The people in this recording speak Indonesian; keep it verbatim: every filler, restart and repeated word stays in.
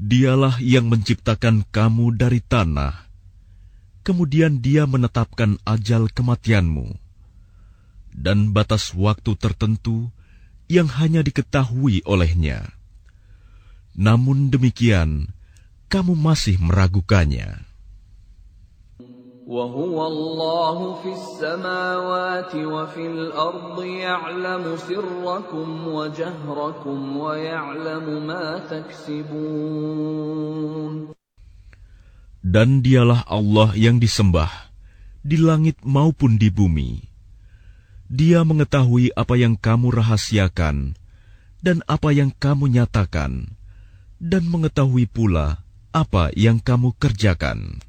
Dialah yang menciptakan kamu dari tanah, kemudian Dia menetapkan ajal kematianmu dan batas waktu tertentu yang hanya diketahui oleh-Nya. Namun demikian, kamu masih meragukannya. وَهُوَ اللَّهُ فِي السَّمَاوَاتِ وَفِي الْأَرْضِ يَعْلَمُ سِرَّكُمْ وَجَهْرَكُمْ وَيَعْلَمُ مَا تَكْسِبُونَ. Dan Dialah Allah yang disembah di langit maupun di bumi. Dia mengetahui apa yang kamu rahasiakan dan apa yang kamu nyatakan, dan mengetahui pula apa yang kamu kerjakan.